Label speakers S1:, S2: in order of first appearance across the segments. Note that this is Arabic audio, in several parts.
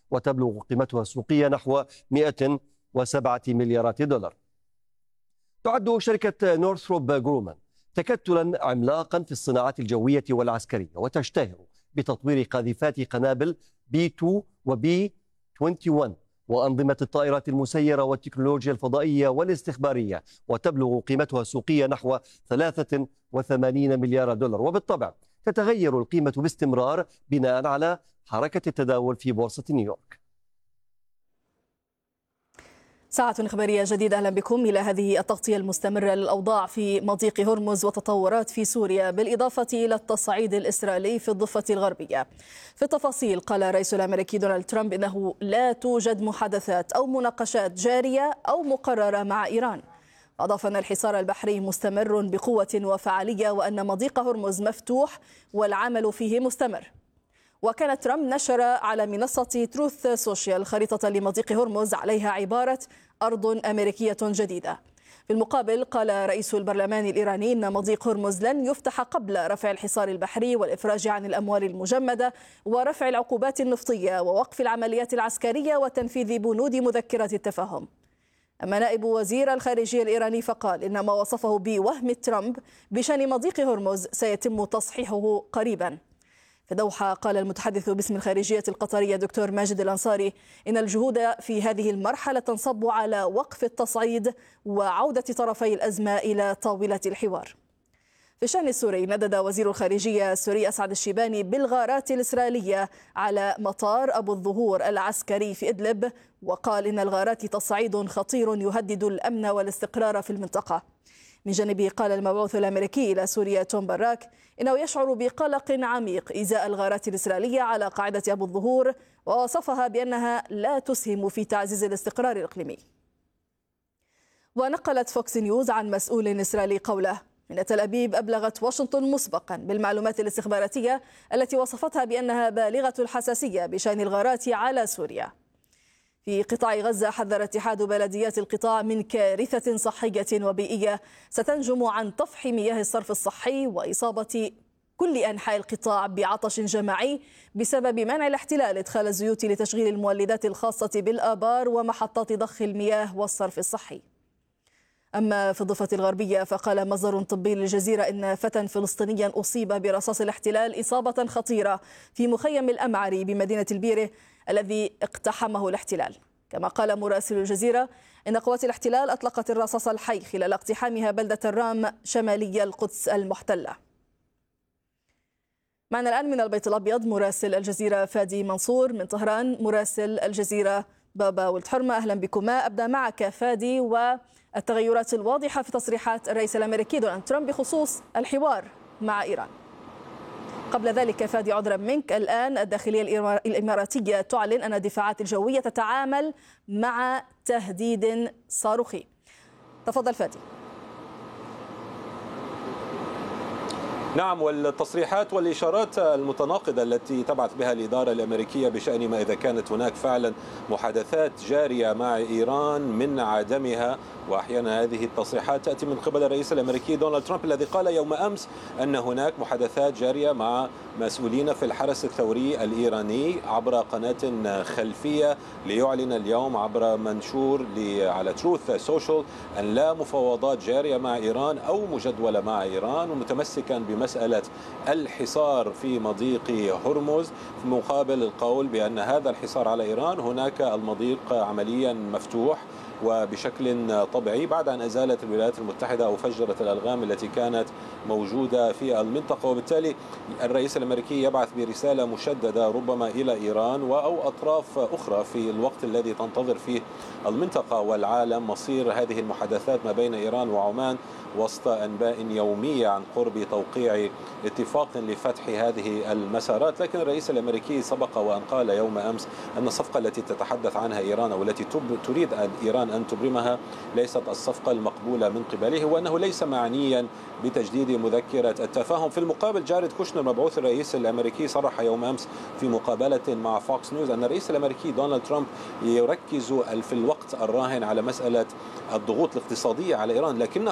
S1: وتبلغ قيمتها السوقية نحو 107 مليارات دولار. تعد شركة نورثروب جرومان تكتلا عملاقا في الصناعات الجوية والعسكرية، وتشتهر بتطوير قاذفات قنابل B2 وB 21 وأنظمة الطائرات المسيرة والتكنولوجيا الفضائية والاستخبارية، وتبلغ قيمتها السوقية نحو 83 مليار دولار. وبالطبع تتغير القيمة باستمرار بناء على حركة التداول في بورصة نيويورك.
S2: ساعة إخبارية جديدة، أهلا بكم إلى هذه التغطية المستمرة للأوضاع في مضيق هرمز وتطورات في سوريا، بالإضافة إلى التصعيد الإسرائيلي في الضفة الغربية. في التفاصيل، قال الرئيس الأمريكي دونالد ترامب إنه لا توجد محادثات أو مناقشات جارية أو مقررة مع إيران. أضاف أن الحصار البحري مستمر بقوة وفعالية، وأن مضيق هرمز مفتوح والعمل فيه مستمر. وكان ترامب نشر على منصة تروث سوشيال خريطة لمضيق هرمز عليها عبارة أرض أمريكية جديدة. في المقابل، قال رئيس البرلمان الإيراني أن مضيق هرمز لن يفتح قبل رفع الحصار البحري والإفراج عن الأموال المجمدة ورفع العقوبات النفطية ووقف العمليات العسكرية وتنفيذ بنود مذكرة التفاهم. أما نائب وزير الخارجية الإيراني فقال إن ما وصفه بوهم ترامب بشأن مضيق هرمز سيتم تصحيحه قريبا. في دوحة، قال المتحدث باسم الخارجية القطرية دكتور ماجد الأنصاري إن الجهود في هذه المرحلة تنصب على وقف التصعيد وعودة طرفي الأزمة إلى طاولة الحوار. في الشأن السوري، ندد وزير الخارجية السوري أسعد الشيباني بالغارات الإسرائيلية على مطار أبو الظهور العسكري في إدلب، وقال إن الغارات تصعيد خطير يهدد الأمن والاستقرار في المنطقة. من جانبه، قال المبعوث الأمريكي إلى سوريا توم باراك إنه يشعر بقلق عميق إزاء الغارات الإسرائيلية على قاعدة أبو الظهور، ووصفها بأنها لا تسهم في تعزيز الاستقرار الإقليمي. ونقلت فوكس نيوز عن مسؤول إسرائيلي قوله إن تل أبيب أبلغت واشنطن مسبقا بالمعلومات الاستخباراتية التي وصفتها بأنها بالغة الحساسية بشأن الغارات على سوريا. في قطاع غزة، حذر اتحاد بلديات القطاع من كارثة صحية وبيئية ستنجم عن طفح مياه الصرف الصحي وإصابة كل أنحاء القطاع بعطش جماعي بسبب منع الاحتلال إدخال الزيوت لتشغيل المولدات الخاصة بالآبار ومحطات ضخ المياه والصرف الصحي. أما في الضفة الغربية، فقال مصدر طبي للجزيرة إن فتى فلسطينيا أصيب برصاص الاحتلال إصابة خطيرة في مخيم الأمعري بمدينة البيرة الذي اقتحمه الاحتلال. كما قال مراسل الجزيرة إن قوات الاحتلال أطلقت الرصاص الحي خلال اقتحامها بلدة الرام شمالي القدس المحتلة. معنا الآن من البيت الأبيض مراسل الجزيرة فادي منصور، من طهران مراسل الجزيرة بابا ولد حرمة. أهلا بكما. أبدأ معك فادي، والتغيرات الواضحة في تصريحات الرئيس الأمريكي دونالد ترامب بخصوص الحوار مع إيران. قبل ذلك فادي، عذرا منك، الآن الداخلية الإماراتية تعلن أن الدفاعات الجوية تتعامل مع تهديد صاروخي. تفضل فادي.
S3: نعم، والتصريحات والإشارات المتناقضة التي تبعث بها الإدارة الأمريكية بشأن ما إذا كانت هناك فعلا محادثات جارية مع إيران من عدمها، وأحيانا هذه التصريحات تأتي من قبل الرئيس الأمريكي دونالد ترامب الذي قال يوم أمس أن هناك محادثات جارية مع مسؤولين في الحرس الثوري الإيراني عبر قناة خلفية، ليعلن اليوم عبر منشور على تروث سوشيال أن لا مفاوضات جارية مع إيران أو مجدولة مع إيران، ومتمسكا بمسألة الحصار في مضيق هرمز، في مقابل القول بأن هذا الحصار على إيران هناك المضيق عمليا مفتوح وبشكل طبيعي بعد أن أزالت الولايات المتحدة أو فجرت الألغام التي كانت موجودة في المنطقة. وبالتالي الرئيس الأمريكي يبعث برسالة مشددة ربما إلى إيران أو أطراف أخرى في الوقت الذي تنتظر فيه المنطقة والعالم مصير هذه المحادثات ما بين إيران وعمان، وسط أنباء يومية عن قرب توقيع اتفاق لفتح هذه المسارات. لكن الرئيس الأمريكي سبق وأن قال يوم أمس أن الصفقة التي تتحدث عنها إيران أو التي تريد إيران أن تبرمها ليست الصفقة المقبولة من قبله، وأنه ليس معنيا بتجديد مذكرة التفاهم. في المقابل، جاريد كوشنر مبعوث الرئيس الأمريكي صرح يوم أمس في مقابلة مع فوكس نيوز أن الرئيس الأمريكي دونالد ترامب يركز في الوقت الراهن على مسألة الضغوط الاقتصادية على إيران، لكنه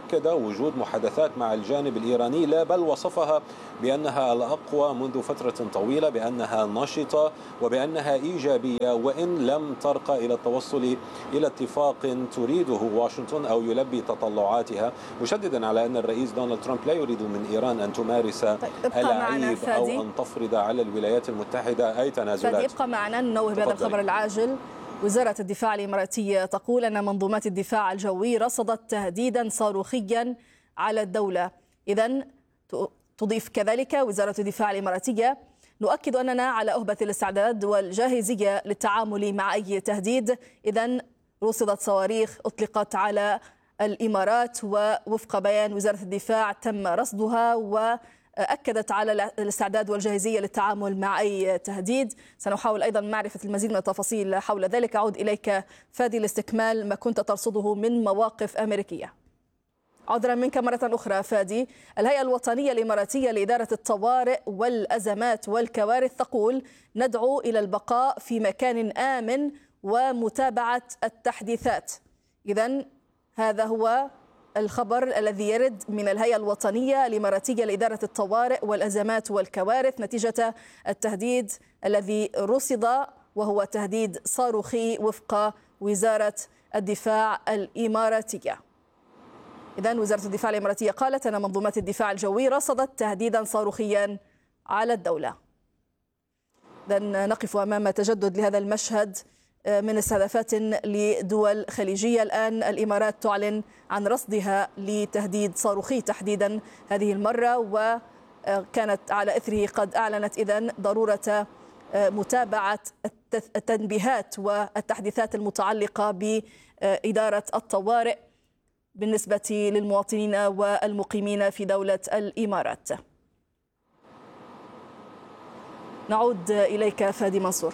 S3: أكد وجود محادثات مع الجانب الإيراني، لا بل وصفها بأنها الأقوى منذ فترة طويلة، بأنها نشطة وبأنها إيجابية، وإن لم ترقى إلى التوصل إلى اتفاق تريده واشنطن أو يلبي تطلعاتها، مشددا على أن الرئيس دونالد ترامب لا يريد من إيران أن تمارس العيب أو أن تفرض على الولايات المتحدة أي تنازلات.
S2: يبقى معنا ننوه بهذا الخبر العاجل. وزارة الدفاع الإماراتية تقول أن منظومات الدفاع الجوي رصدت تهديدا صاروخيا على الدولة. إذن تضيف كذلك وزارة الدفاع الإماراتية: نؤكد أننا على أهبة الاستعداد والجاهزية للتعامل مع أي تهديد. إذن رصدت صواريخ أطلقت على الإمارات، ووفق بيان وزارة الدفاع تم رصدها وأكدت على الاستعداد والجاهزية للتعامل مع أي تهديد. سنحاول أيضا معرفة المزيد من التفاصيل حول ذلك. أعود إليك فادي لاستكمال ما كنت ترصده من مواقف أمريكية. عذرا منك مرة أخرى فادي. الهيئة الوطنية الإماراتية لإدارة الطوارئ والأزمات والكوارث تقول: ندعو إلى البقاء في مكان آمن ومتابعة التحديثات. إذن هذا هو الخبر الذي يرد من الهيئة الوطنية الإماراتية لإدارة الطوارئ والأزمات والكوارث نتيجة التهديد الذي رصد، وهو تهديد صاروخي وفق وزارة الدفاع الإماراتية. إذن وزارة الدفاع الإماراتية قالت أن منظومات الدفاع الجوي رصدت تهديدا صاروخيا على الدولة. إذن نقف أمام تجدد لهذا المشهد من استهدافات لدول خليجية. الآن الإمارات تعلن عن رصدها لتهديد صاروخي تحديدا هذه المرة، وكانت على إثره قد أعلنت إذن ضرورة متابعة التنبيهات والتحديثات المتعلقة بإدارة الطوارئ بالنسبة للمواطنين والمقيمين في دولة الإمارات. نعود إليك فادي منصور.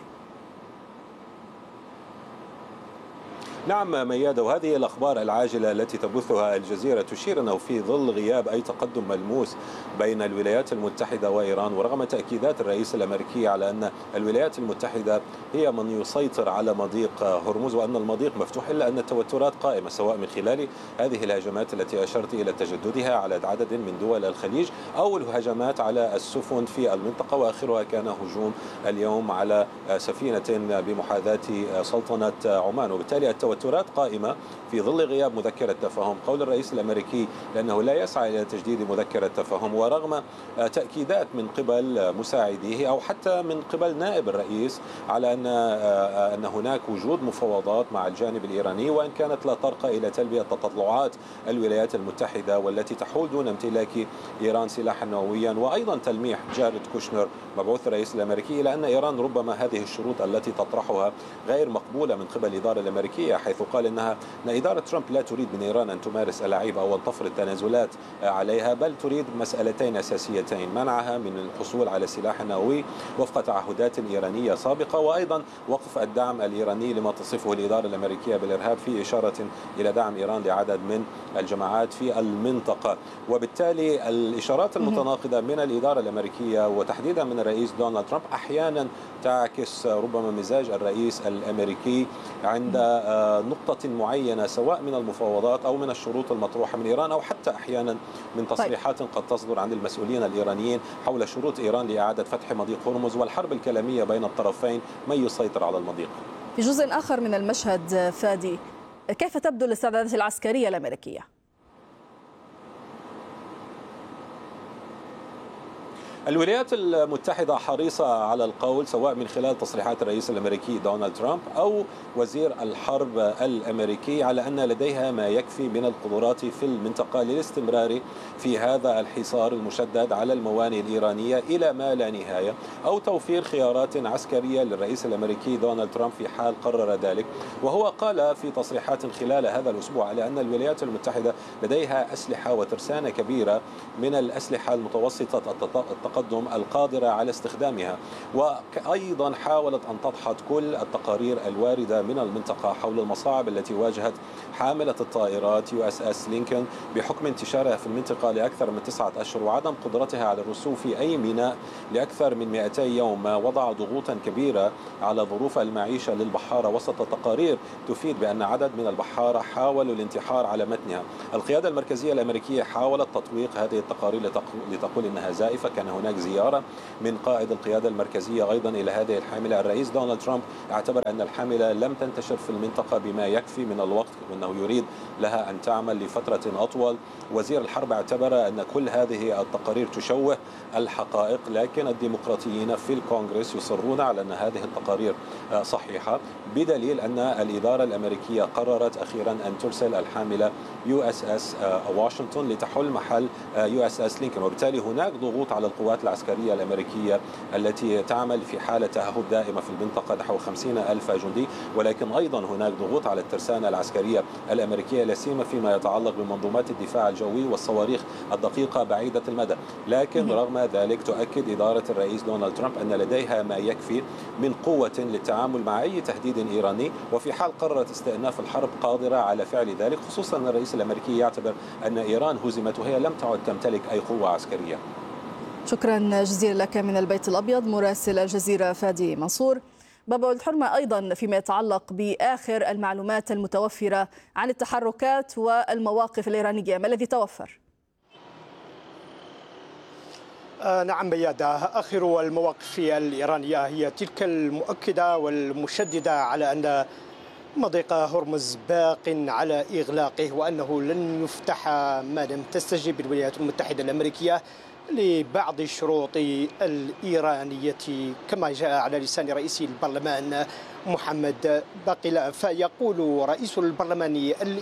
S3: نعم ميادة، وهذه الأخبار العاجلة التي تبثها الجزيرة تشير أنه في ظل غياب أي تقدم ملموس بين الولايات المتحدة وإيران، ورغم تأكيدات الرئيس الأمريكي على أن الولايات المتحدة هي من يسيطر على مضيق هرمز وأن المضيق مفتوح، إلا أن التوترات قائمة سواء من خلال هذه الهجمات التي أشرت إلى تجددها على عدد من دول الخليج أو الهجمات على السفن في المنطقة، وآخرها كان هجوم اليوم على سفينة بمحاذاة سلطنة عمان. وبالتالي التوترات قائمة في ظل غياب مذكرة تفاهم. قول الرئيس الأمريكي لأنه لا يسعى إلى تجديد مذكرة تفاهم، ورغم تأكيدات من قبل مساعديه أو حتى من قبل نائب الرئيس على أن هناك وجود مفاوضات مع الجانب الإيراني، وإن كانت لا ترقى إلى تلبية تطلعات الولايات المتحدة والتي تحول دون امتلاك إيران سلاحا نوويا، وأيضا تلميح جارد كوشنر مبعوث الرئيس الأمريكي إلى أن إيران ربما هذه الشروط التي تطرحها غير مقبولة من قبل الإدارة الأمريكية، حيث قال أن إدارة ترامب لا تريد من إيران أن تمارس ألاعيب أو أن تفرض تنازلات عليها، بل تريد مسألتين أساسيتين: منعها من الحصول على سلاح نووي وفق تعهدات إيرانية سابقة، وأيضا وقف الدعم الإيراني لما تصفه الإدارة الأمريكية بالإرهاب، في إشارة إلى دعم إيران لعدد من الجماعات في المنطقة. وبالتالي الإشارات المتناقضة من الإدارة الأمريكية وتحديدا من الرئيس دونالد ترامب أحيانا تعكس ربما مزاج الرئيس الأمريكي عند نقطة معينة، سواء من المفاوضات أو من الشروط المطروحة من إيران، أو حتى أحيانا من تصريحات قد تصدر عن المسؤولين الإيرانيين حول شروط إيران لإعادة فتح مضيق هرمز والحرب الكلامية بين الطرفين من يسيطر على المضيق.
S2: في جزء آخر من المشهد فادي، كيف تبدو الاستعدادات العسكرية الأمريكية؟
S3: الولايات المتحدة حريصة على القول، سواء من خلال تصريحات الرئيس الأمريكي دونالد ترامب أو وزير الحرب الأمريكي، على أن لديها ما يكفي من القدرات في المنطقة للاستمرار في هذا الحصار المشدد على الموانئ الإيرانية إلى ما لا نهاية، أو توفير خيارات عسكرية للرئيس الأمريكي دونالد ترامب في حال قرر ذلك. وهو قال في تصريحات خلال هذا الأسبوع على أن الولايات المتحدة لديها أسلحة وترسانة كبيرة من الأسلحة المتوسطة التقدم القادرة على استخدامها. وأيضا حاولت أن تدحض كل التقارير الواردة من المنطقة حول المصاعب التي واجهت حاملة الطائرات USS لينكولن بحكم انتشارها في المنطقة لأكثر من 9 أشهر وعدم قدرتها على الرسوب في أي ميناء لأكثر من 200 يوم، ما وضع ضغوطا كبيرة على ظروف المعيشة للبحارة وسط تقارير تفيد بأن عدد من البحارة حاولوا الانتحار على متنها. القيادة المركزية الأمريكية حاولت تطويق هذه التقارير لتقول إنها زائفة. كان هناك زيارة من قائد القيادة المركزية أيضا إلى هذه الحاملة. الرئيس دونالد ترامب اعتبر أن الحاملة لم تنتشر في المنطقة بما يكفي من الوقت وأنه يريد لها أن تعمل لفترة أطول. وزير الحرب اعتبر أن كل هذه التقارير تشوه الحقائق، لكن الديمقراطيين في الكونغرس يصرون على أن هذه التقارير صحيحة، بدليل أن الإدارة الأمريكية قررت أخيرا أن ترسل الحاملة USS واشنطن لتحل محل USS لينكولن. وبالتالي هناك ضغوط على القوات العسكرية الأمريكية التي تعمل في حالة تأهب دائمة في المنطقة نحو 50,000 جندي، ولكن أيضا هناك ضغوط على الترسانة العسكرية الأمريكية لا سيما فيما يتعلق بمنظومات الدفاع الجوي والصواريخ الدقيقة بعيدة المدى. لكن رغم ذلك تؤكد إدارة الرئيس دونالد ترامب أن لديها ما يكفي من قوة للتعامل مع أي تهديد إيراني، وفي حال قررت استئناف الحرب قادرة على فعل ذلك، خصوصا أن الرئيس الأمريكي يعتبر أن إيران هزمت وهي لم تعد تمتلك أي قوة عسكرية.
S2: شكرا جزيلا لك من البيت الأبيض مراسل الجزيرة فادي منصور. بابا الحرمة، أيضا فيما يتعلق بآخر المعلومات المتوفرة عن التحركات والمواقف الإيرانية، ما الذي توفر؟
S4: نعم ميادة، آخر المواقف الإيرانية هي تلك المؤكدة والمشددة على أن مضيق هرمز باق على إغلاقه، وأنه لن يفتح ما لم تستجب الولايات المتحدة الأمريكية لبعض الشروط الإيرانية كما جاء على لسان رئيس البرلمان محمد باقر. فيقول رئيس البرلمان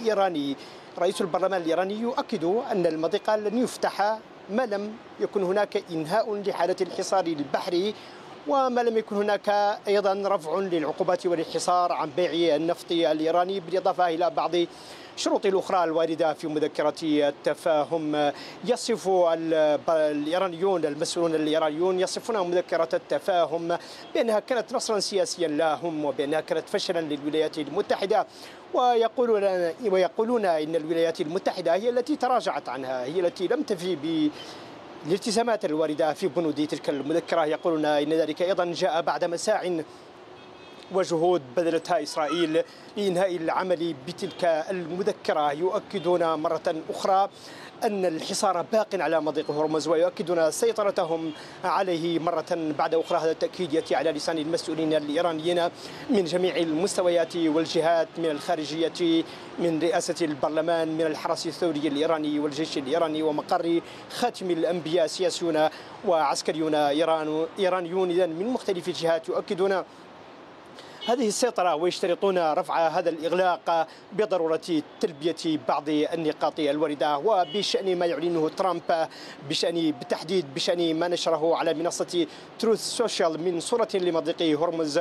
S4: الإيراني يؤكد أن المضيق لن يفتح ما لم يكن هناك إنهاء لحالة الحصار البحري، وما لم يكن هناك أيضا رفع للعقوبات والحصار عن بيع النفط الإيراني، بالإضافة إلى بعض الشروط الأخرى الواردة في مذكرة التفاهم. يصف الإيرانيون المسؤولون الإيرانيون يصفون مذكرة التفاهم بأنها كانت نصرا سياسيا لهم وبأنها كانت فشلا للولايات المتحدة، ويقولون إن الولايات المتحدة هي التي تراجعت عنها، هي التي لم تفي بالالتزامات الواردة في بنود تلك المذكرة. يقولون إن ذلك أيضا جاء بعد مساع وجهود بذلتها إسرائيل لإنهاء العمل بتلك المذكرة. يؤكدون مرة أخرى أن الحصار باق على مضيق هرمز، ويؤكدون سيطرتهم عليه مرة بعد أخرى. هذا التأكيد يأتي على لسان المسؤولين الإيرانيين من جميع المستويات والجهات، من الخارجية، من رئاسة البرلمان، من الحرس الثوري الإيراني والجيش الإيراني ومقر خاتم الأنبياء. سياسيون وعسكريون إيرانيون من مختلف الجهات يؤكدون هذه السيطرة ويشترطون رفع هذا الإغلاق بضرورة تلبية بعض النقاط الواردة. وبشأن ما يعلنه ترامب بالتحديد بشأن ما نشره على منصة تروث سوشيال من صورة لمضيق هرمز،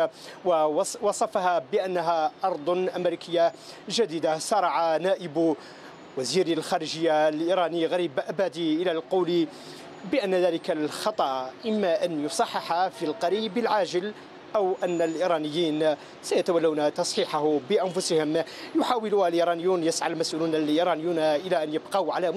S4: ووصفها بأنها أرض أمريكية جديدة، سارع نائب وزير الخارجية الإيراني غريب أبادي إلى القول بأن ذلك الخطأ إما أن يصحح في القريب العاجل أو أن الإيرانيين سيتولون تصحيحه بأنفسهم. يحاول الإيرانيون، يسعى المسؤولون الإيرانيون إلى أن يبقوا على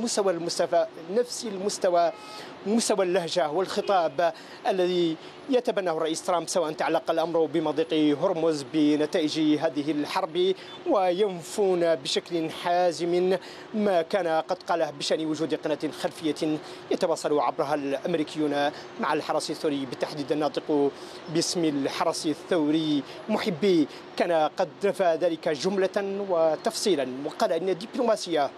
S4: نفس المستوى، مستوى اللهجة والخطاب الذي يتبناه الرئيس ترامب، سواء تعلق الأمر بمضيق هرمز بنتائج هذه الحرب، وينفون بشكل حازم ما كان قد قاله بشأن وجود قناة خلفية يتواصل عبرها الأمريكيون مع الحرس الثوري، بالتحديد الناطق باسم الحرس الثوري محبي كان قد نفى ذلك جملة وتفصيلا، وقال إن الدبلوماسية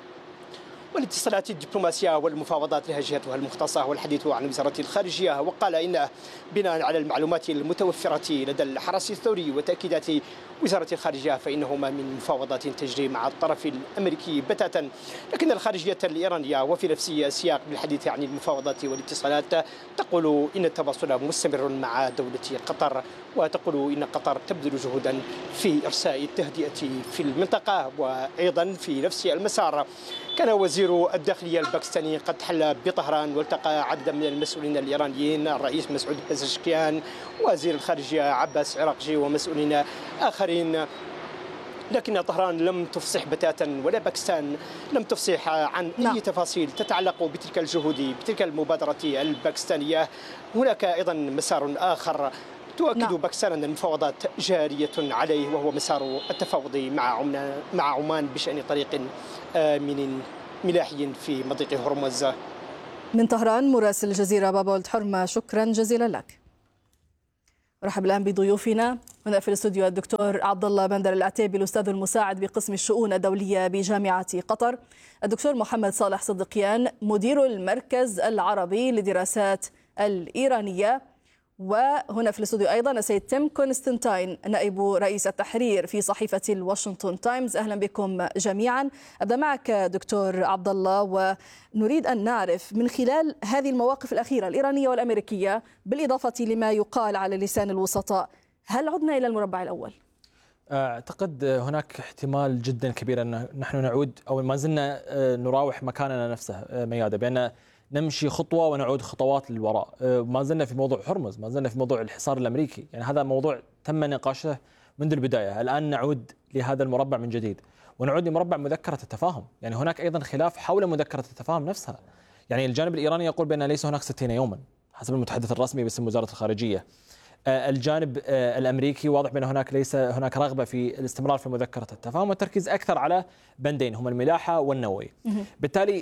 S4: والاتصالات الدبلوماسية والمفاوضات لها جهتها المختصة، والحديث عن وزارة الخارجية. وقال إن بناء على المعلومات المتوفرة لدى الحرس الثوري وتأكيدات وزارة الخارجية فإنهما من مفاوضات تجري مع الطرف الأمريكي بتاتا. لكن الخارجية الإيرانية وفي نفس السياق بالحديث عن المفاوضات والاتصالات تقول إن التواصل مستمر مع دولة قطر، وتقول إن قطر تبذل جهودا في إرساء التهدئة في المنطقة. وأيضا في نفس المسار كان وزير الداخلية الباكستاني قد حل بطهران والتقى عددا من المسؤولين الإيرانيين، الرئيس مسعود بزشكيان، وزير الخارجية عباس عراقجي ومسؤولين آخرين. لكن طهران لم تفصح بتاتا ولا باكستان لم تفصح عن أي تفاصيل تتعلق بتلك الجهود بتلك المبادرة الباكستانية. هناك أيضا مسار آخر تؤكد باكستان أن المفاوضات جارية عليه، وهو مسار التفاوض مع عمان بشأن طريق آمن ملاحي في مضيق هرمز.
S2: من طهران مراسل الجزيرة بابا ولد حرمة، شكرا جزيلا لك. رحب الآن بضيوفنا هنا في الاستوديو الدكتور عبد الله بندر العتيبي، الأستاذ المساعد بقسم الشؤون الدولية بجامعة قطر، الدكتور محمد صالح صدقيان مدير المركز العربي للدراسات الإيرانية، وهنا في الاستوديو أيضا السيد تيم كونستانتين نائب رئيس التحرير في صحيفة الواشنطن تايمز. أهلا بكم جميعا. أبدأ معك دكتور عبد الله، ونريد أن نعرف من خلال هذه المواقف الأخيرة الإيرانية والأمريكية بالإضافة لما يقال على لسان الوسطاء، هل عدنا إلى المربع الأول؟
S5: أعتقد هناك احتمال جدا كبير أن نحن نعود أو ما زلنا نراوح مكاننا نفسه ميادة، بأن نمشي خطوة ونعود خطوات للوراء. ما زلنا في موضوع هرمز، ما زلنا في موضوع الحصار الأمريكي، يعني هذا موضوع تم نقاشه منذ البداية. الآن نعود لهذا المربع من جديد ونعود لمربع مذكرة التفاهم. يعني هناك أيضا خلاف حول مذكرة التفاهم نفسها. يعني الجانب الإيراني يقول بأن ليس هناك 60 يوما حسب المتحدث الرسمي باسم وزارة الخارجية. الجانب الأمريكي واضح بأن ليس هناك رغبة في الاستمرار في مذكرة التفاهم والتركيز أكثر على بندين هما الملاحة والنووي. بالتالي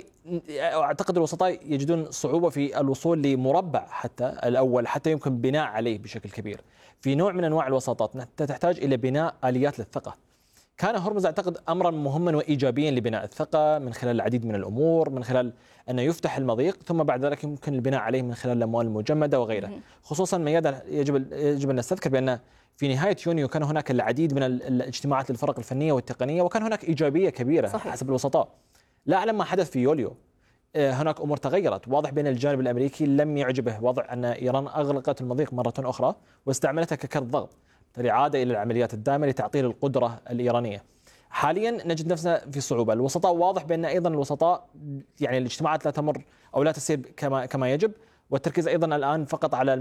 S5: أعتقد الوسطاء يجدون صعوبة في الوصول لمربع حتى الأول حتى يمكن بناء عليه بشكل كبير. في نوع من أنواع الوساطات تحتاج إلى بناء آليات للثقة. كان هرمز أعتقد أمرا مهما وإيجابيا لبناء الثقة من خلال العديد من الأمور، من خلال أنه يفتح المضيق ثم بعد ذلك يمكن البناء عليه من خلال الأموال المجمدة وغيره. خصوصا ميادة يجب أن نستذكر بأن في نهاية يونيو كان هناك العديد من الاجتماعات للفرق الفنية والتقنية، وكان هناك إيجابية كبيرة صحيح. حسب الوسطاء. لا أعلم ما حدث في يوليو، هناك أمور تغيرت. واضح بأن الجانب الأمريكي لم يعجبه وضع أن إيران أغلقت المضيق مرة أخرى واستعملتها ككرة ضغط، عاد إلى العمليات الدامة لتعطيل القدرة الإيرانية. حاليا نجد نفسنا في صعوبة. الوسطاء واضح بأن أيضا الوسطاء يعني الاجتماعات لا تمر أو لا تسير كما يجب، والتركيز أيضا الآن فقط على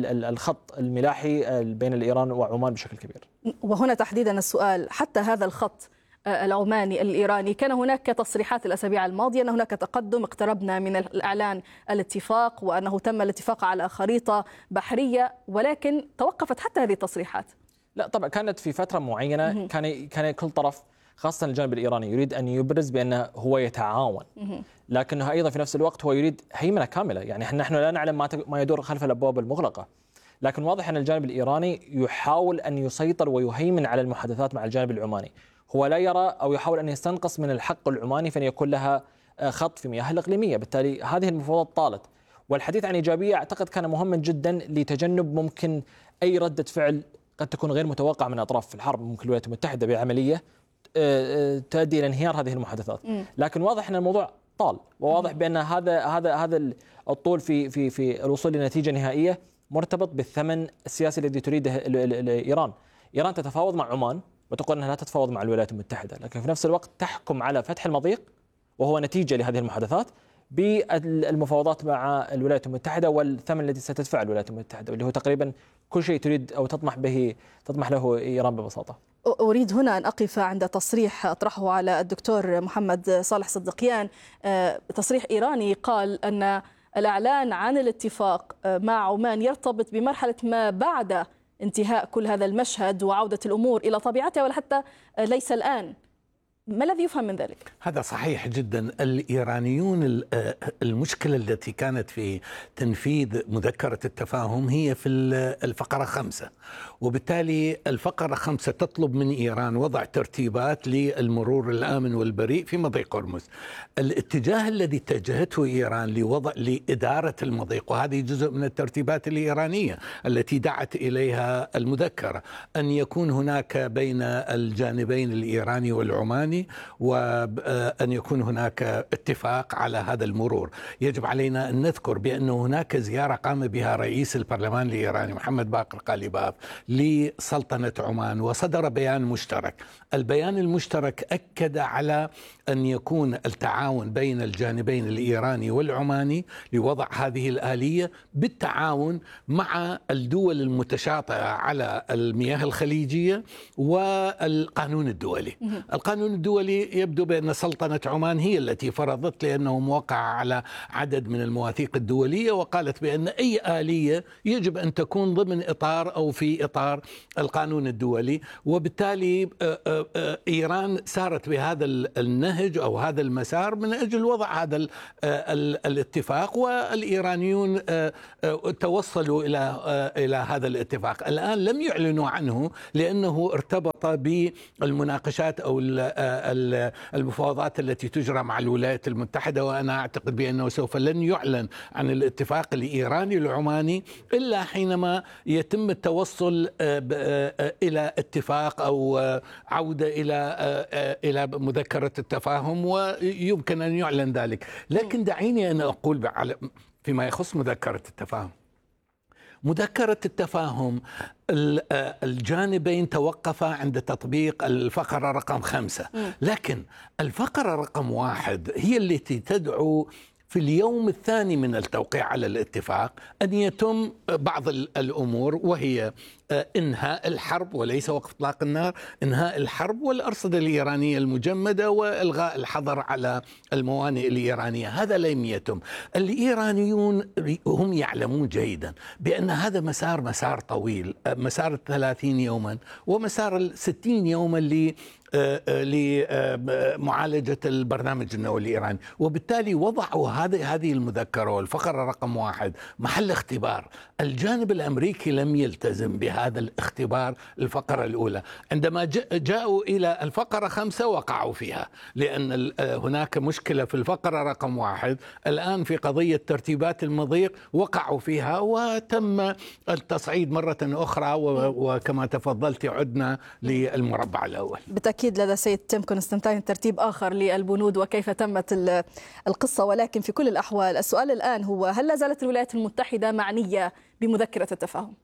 S5: الخط الملاحي بين الإيران وعمان بشكل كبير.
S2: وهنا تحديدا السؤال، حتى هذا الخط العماني الإيراني كان هناك تصريحات الأسابيع الماضية أن هناك تقدم، اقتربنا من الإعلان الاتفاق وأنه تم الاتفاق على خريطة بحرية، ولكن توقفت حتى هذه التصريحات.
S5: لا طبعا كانت في فترة معينة كان كل طرف خاصة الجانب الإيراني يريد أن يبرز بأنه هو يتعاون، لكنه أيضا في نفس الوقت هو يريد هيمنة كاملة. يعني نحن لا نعلم ما يدور خلف الأبواب المغلقة، لكن واضح أن الجانب الإيراني يحاول أن يسيطر ويهيمن على المحادثات مع الجانب العماني. هو لا يرى أو يحاول أن يستنقص من الحق العماني فأن يكون لها خط في مياه الإقليمية. بالتالي هذه المفاوضات طالت، والحديث عن إيجابية أعتقد كان مهما جدا لتجنب ممكن أي ردة فعل قد تكون غير متوقعة من أطراف في الحرب، ممكن الولايات المتحدة بعملية تؤدي إلى انهيار هذه المحادثات. لكن واضح أن الموضوع طال، وواضح بأن هذا الطول في الوصول لنتيجة نهائية مرتبط بالثمن السياسي الذي تريده إيران. إيران تتفاوض مع عمان وتقول أنها لا تتفاوض مع الولايات المتحدة، لكن في نفس الوقت تحكم على فتح المضيق وهو نتيجة لهذه المحادثات بالمفاوضات مع الولايات المتحدة والثمن الذي ستدفعه الولايات المتحدة، واللي هو تقريبا كل شيء تريد أو تطمح له إيران ببساطة.
S2: أريد هنا أن أقف عند تصريح أطرحه على الدكتور محمد صالح صدقيان، تصريح إيراني قال أن الإعلان عن الاتفاق مع عمان يرتبط بمرحلة ما بعد انتهاء كل هذا المشهد وعودة الأمور إلى طبيعتها، ولا حتى ليس الآن. ما الذي يفهم من ذلك؟
S6: هذا صحيح جدا. الإيرانيون المشكلة التي كانت في تنفيذ مذكرة التفاهم هي في الفقرة 5، وبالتالي الفقرة 5 تطلب من إيران وضع ترتيبات للمرور الآمن والبريء في مضيق هرمز. الاتجاه الذي اتجهته إيران لإدارة المضيق، وهذه جزء من الترتيبات الإيرانية التي دعت إليها المذكرة، أن يكون هناك بين الجانبين الإيراني والعماني الإيراني، وأن يكون هناك اتفاق على هذا المرور. يجب علينا أن نذكر بأن هناك زيارة قام بها رئيس البرلمان الإيراني محمد باقر قاليباف لسلطنة عمان، وصدر بيان مشترك. البيان المشترك أكد على أن يكون التعاون بين الجانبين الإيراني والعماني لوضع هذه الآلية بالتعاون مع الدول المتشاطئة على المياه الخليجية والقانون الدولي. القانون الدولي يبدو بأن سلطنة عمان هي التي فرضت، لأنه موقع على عدد من المواثيق الدولية، وقالت بأن أي آلية يجب أن تكون ضمن إطار أو في إطار القانون الدولي. وبالتالي إيران سارت بهذا النهج أو هذا المسار من أجل وضع هذا الاتفاق، والإيرانيون توصلوا إلى هذا الاتفاق. الآن لم يعلنوا عنه لأنه ارتبط بالمناقشات أو المفاوضات التي تجرى مع الولايات المتحدة، وأنا أعتقد بأنه سوف لن يعلن عن الاتفاق الإيراني العماني إلا حينما يتم التوصل إلى اتفاق أو عودة إلى مذكرة التفاهم، ويمكن أن يعلن ذلك. لكن دعيني أن أقول فيما يخص مذكرة التفاهم. مذكرة التفاهم الجانبين توقفا عند تطبيق الفقرة رقم 5، لكن الفقرة رقم 1 هي التي تدعو في اليوم الثاني من التوقيع على الاتفاق أن يتم بعض الأمور، وهي إنهاء الحرب وليس وقف إطلاق النار، إنهاء الحرب والأرصدة الإيرانية المجمدة وإلغاء الحظر على الموانئ الإيرانية. هذا لم يتم. الإيرانيون هم يعلمون جيدا بأن هذا مسار طويل، مسار 30 يوما ومسار 60 يوما لمعالجة البرنامج النووي الإيراني، وبالتالي وضعوا هذه المذكرة والفقرة رقم 1 محل اختبار. الجانب الأمريكي لم يلتزم بهذا الاختبار. الفقرة الأولى عندما جاءوا إلى الفقرة 5 وقعوا فيها، لأن هناك مشكلة في الفقرة رقم 1 الآن في قضية ترتيبات المضيق، وقعوا فيها وتم التصعيد مرة أخرى، وكما تفضلت عدنا للمربع الأول.
S2: بالتأكيد لدى سيد تيم كونستانتين ترتيب آخر للبنود وكيف تمت القصة، ولكن في كل الأحوال السؤال الآن هو: هل لا زالت الولايات المتحدة معنية بمذكرة التفاهم؟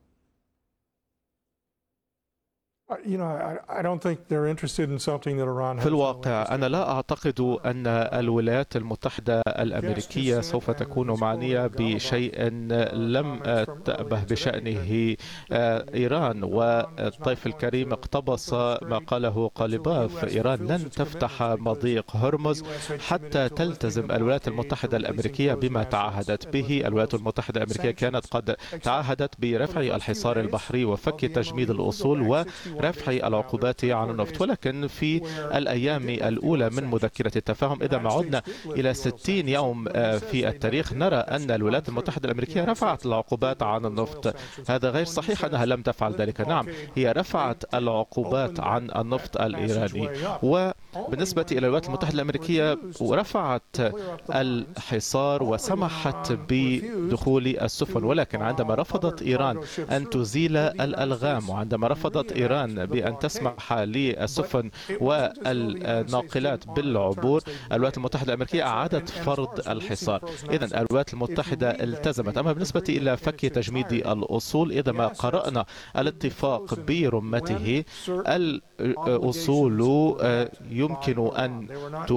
S7: في الواقع أنا لا أعتقد أن الولايات المتحدة الأمريكية سوف تكون معنية بشيء لم تأبه بشأنه إيران. والضيف الكريم اقتبس ما قاله قاليباف: إيران لن تفتح مضيق هرمز حتى تلتزم الولايات المتحدة الأمريكية بما تعهدت به. الولايات المتحدة الأمريكية كانت قد تعهدت برفع الحصار البحري وفك تجميد الأصول ورفع العقوبات عن النفط، ولكن في الأيام الأولى من مذكرة التفاهم إذا ما عدنا إلى 60 يوم في التاريخ نرى أن الولايات المتحدة الأمريكية رفعت العقوبات عن النفط. هذا غير صحيح أنها لم تفعل ذلك. نعم، هي رفعت العقوبات عن النفط الإيراني، وبالنسبة إلى الولايات المتحدة الأمريكية رفعت الحصار وسمحت بدخول السفن، ولكن عندما رفضت إيران أن تزيل الألغام، وعندما رفضت إيران بأن تسمح للسفن والناقلات بالعبور، الولايات المتحدة الأمريكية أعادت فرض الحصار. إذن الولايات المتحدة التزمت. أما بالنسبة إلى فك تجميد الأصول، إذا ما قرأنا الاتفاق برمته، الأصول يمكن أن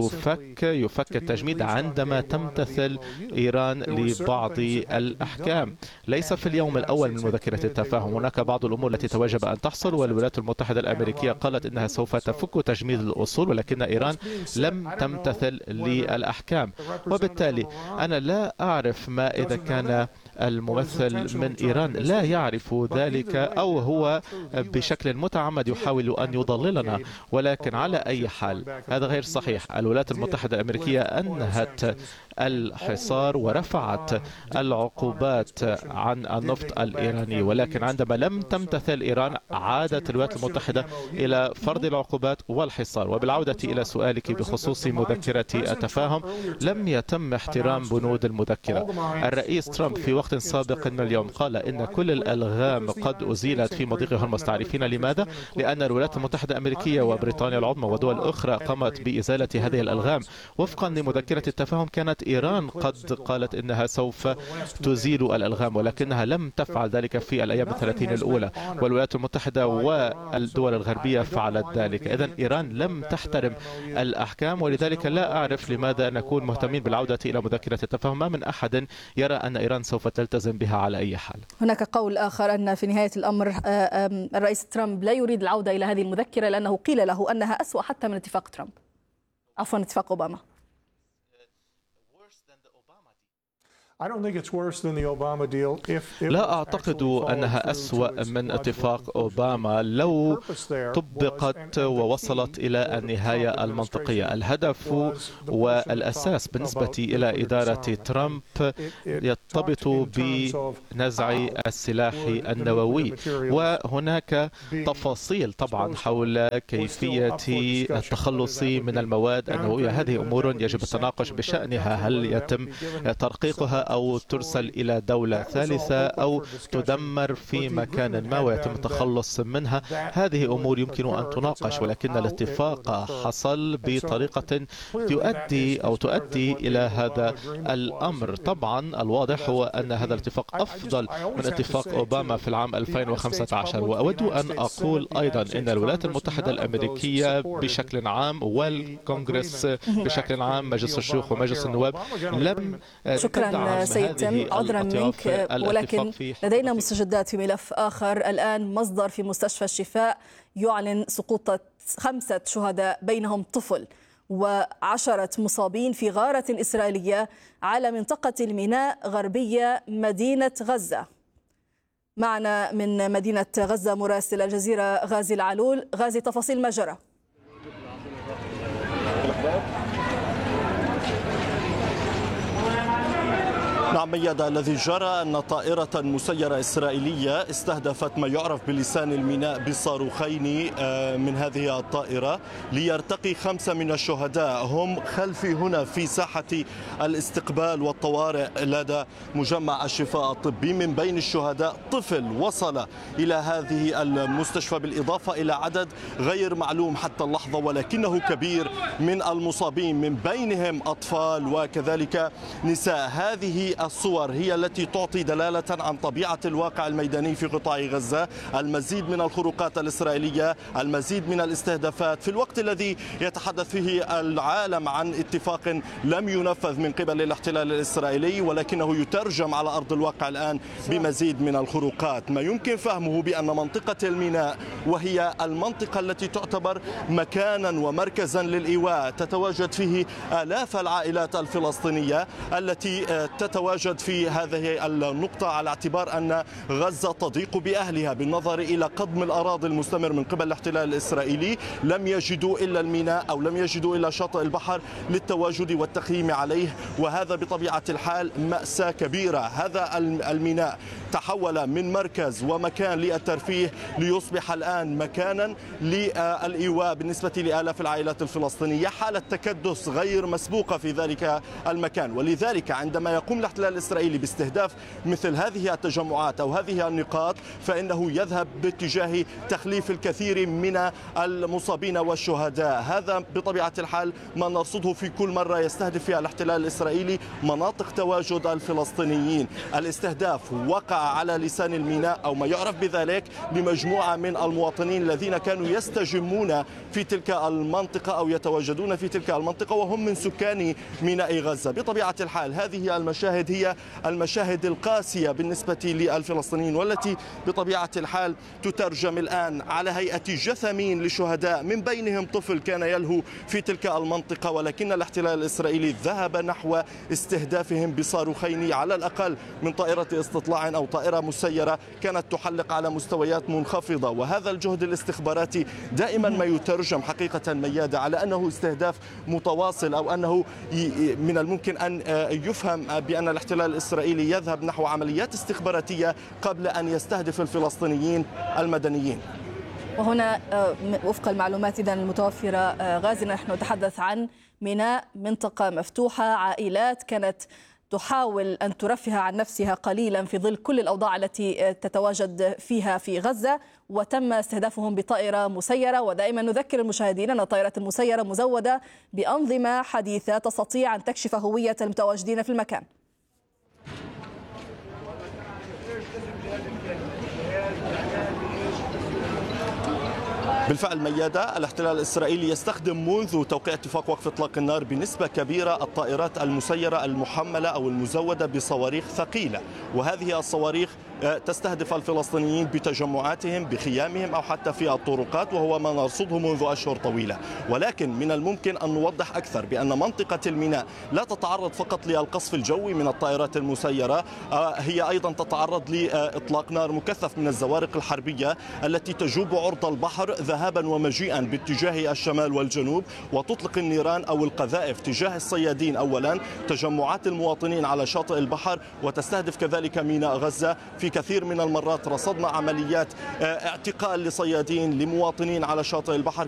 S7: يفك التجميد عندما تمتثل إيران لبعض الأحكام، ليس في اليوم الأول من مذكرة التفاهم. هناك بعض الأمور التي توجب أن تحصل، والولايات المتحدة الأمريكية قالت إنها سوف تفك تجميد الأصول، ولكن إيران لم تمتثل للأحكام. وبالتالي أنا لا أعرف ما إذا كان الممثل من إيران لا يعرف ذلك أو هو بشكل متعمد يحاول أن يضللنا، ولكن على أي حال هذا غير صحيح. الولايات المتحدة الأمريكية أنهت الحصار ورفعت العقوبات عن النفط الإيراني، ولكن عندما لم تمتثل إيران عادت الولايات المتحدة إلى فرض العقوبات والحصار. وبالعودة إلى سؤالك بخصوص مذكرة التفاهم، لم يتم احترام بنود المذكرة. الرئيس ترامب في وقت سابق من اليوم قال إن كل الألغام قد أزيلت في مضيق هرمز. تعرفين لماذا؟ لأن الولايات المتحدة الأمريكية وبريطانيا العظمى ودول أخرى قامت بإزالة هذه الألغام. وفقا لمذكرة التفاهم كانت إيران قد قالت إنها سوف تزيل الألغام، ولكنها لم تفعل ذلك في الأيام 30 الأولى، والولايات المتحدة والدول الغربية فعلت ذلك. إذن إيران لم تحترم الأحكام، ولذلك لا أعرف لماذا نكون مهتمين بالعودة إلى مذكرة التفاهم. ما من أحد يرى أن إيران سوف تلتزم بها على أي حال.
S2: هناك قول آخر أن في نهاية الأمر الرئيس ترامب لا يريد العودة إلى هذه المذكرة لأنه قيل له أنها أسوأ حتى من اتفاق ترامب، عفوا اتفاق أوباما.
S7: لا أعتقد أنها أسوأ من اتفاق أوباما لو طبقت ووصلت إلى النهاية المنطقية. الهدف والأساس بالنسبة إلى إدارة ترامب يرتبط بنزع السلاح النووي، وهناك تفاصيل طبعا حول كيفية التخلص من المواد النووية. هذه أمور يجب التناقش بشأنها، هل يتم ترقيقها أو ترسل إلى دولة ثالثة أو تدمر في مكان ما ويتم التخلص منها. هذه أمور يمكن أن تناقش، ولكن الاتفاق حصل بطريقة تؤدي إلى هذا الأمر. طبعا الواضح هو أن هذا الاتفاق أفضل من اتفاق أوباما في العام 2015. وأود أن أقول أيضا أن الولايات المتحدة الأمريكية بشكل عام والكونغرس بشكل عام، مجلس الشيوخ ومجلس النواب، لم
S2: شكرا سيتم، عذرا منك، ولكن لدينا مستجدات في ملف آخر. الآن مصدر في مستشفى الشفاء يعلن سقوط 5 شهداء بينهم طفل و10 مصابين في غارة إسرائيلية على منطقة الميناء غربية مدينة غزة. معنا من مدينة غزة مراسل الجزيرة غازي العلول. غازي، تفاصيل ما جرى.
S8: نعم ميادة، الذي جرى أن طائرة مسيرة إسرائيلية استهدفت ما يعرف بلسان الميناء بصاروخين من هذه الطائرة ليرتقي 5 من الشهداء. هم خلفي هنا في ساحة الاستقبال والطوارئ لدى مجمع الشفاء الطبي. من بين الشهداء طفل وصل إلى هذه المستشفى، بالإضافة إلى عدد غير معلوم حتى اللحظة ولكنه كبير من المصابين، من بينهم أطفال وكذلك نساء. هذه الصور هي التي تعطي دلالة عن طبيعة الواقع الميداني في قطاع غزة. المزيد من الخروقات الإسرائيلية، المزيد من الاستهدافات في الوقت الذي يتحدث فيه العالم عن اتفاق لم ينفذ من قبل الاحتلال الإسرائيلي، ولكنه يترجم على أرض الواقع الآن بمزيد من الخروقات. ما يمكن فهمه بأن منطقة الميناء، وهي المنطقة التي تعتبر مكانا ومركزا للإيواء، تتواجد فيه آلاف العائلات الفلسطينية التي تتواجد في هذه النقطة، على اعتبار أن غزة تضيق بأهلها بالنظر إلى قضم الأراضي المستمر من قبل الاحتلال الإسرائيلي. لم يجدوا إلا الميناء أو لم يجدوا إلا شاطئ البحر للتواجد والتخييم عليه، وهذا بطبيعة الحال مأساة كبيرة. هذا الميناء تحول من مركز ومكان للترفيه ليصبح الآن مكانا للإيواء بالنسبة لآلاف العائلات الفلسطينية. حالة تكدس غير مسبوقة في ذلك المكان، ولذلك عندما يقوم الاحتلال الإسرائيلي باستهداف مثل هذه التجمعات أو هذه النقاط فإنه يذهب باتجاه تخليف الكثير من المصابين والشهداء. هذا بطبيعة الحال ما نرصده في كل مرة يستهدف فيها الاحتلال الإسرائيلي مناطق تواجد الفلسطينيين. الاستهداف وقع على لسان الميناء أو ما يعرف بذلك لمجموعة من المواطنين الذين كانوا يستجمون في تلك المنطقة أو يتواجدون في تلك المنطقة وهم من سكان ميناء غزة. بطبيعة الحال هذه المشاهد هي المشاهد القاسية بالنسبة للفلسطينيين، والتي بطبيعة الحال تترجم الآن على هيئة جثمين لشهداء من بينهم طفل كان يلهو في تلك المنطقة، ولكن الاحتلال الإسرائيلي ذهب نحو استهدافهم بصاروخين على الأقل من طائرة استطلاع أو طائرة مسيرة كانت تحلق على مستويات منخفضة. وهذا الجهد الاستخباراتي دائما ما يترجم حقيقة ميادة على أنه استهداف متواصل، أو أنه من الممكن أن يفهم بأن الاحتلال الإسرائيلي يذهب نحو عمليات استخباراتية قبل أن يستهدف الفلسطينيين المدنيين.
S2: وهنا وفق المعلومات إذن المتوفرة غازي، نحن نتحدث عن ميناء منطقة مفتوحة، عائلات كانت تحاول أن ترفه عن نفسها قليلا في ظل كل الأوضاع التي تتواجد فيها في غزة، وتم استهدافهم بطائرة مسيرة. ودائما نذكر المشاهدين أن الطائرة المسيرة مزودة بأنظمة حديثة تستطيع أن تكشف هوية المتواجدين في المكان.
S8: بالفعل ميادة، الاحتلال الإسرائيلي يستخدم منذ توقيع اتفاق وقف إطلاق النار بنسبة كبيرة الطائرات المسيرة المحملة أو المزودة بصواريخ ثقيلة، وهذه الصواريخ تستهدف الفلسطينيين بتجمعاتهم بخيامهم أو حتى في الطرقات، وهو ما نرصده منذ أشهر طويلة. ولكن من الممكن أن نوضح أكثر بأن منطقة الميناء لا تتعرض فقط للقصف الجوي من الطائرات المسيرة، هي أيضا تتعرض لإطلاق نار مكثف من الزوارق الحربية التي تجوب عرض البحر ذهابا ومجيئا باتجاه الشمال والجنوب، وتطلق النيران أو القذائف تجاه الصيادين أولا، تجمعات المواطنين على شاطئ البحر، وتستهدف كذلك ميناء غزة. في كثير من المرات رصدنا عمليات اعتقال لصيادين لمواطنين على شاطئ البحر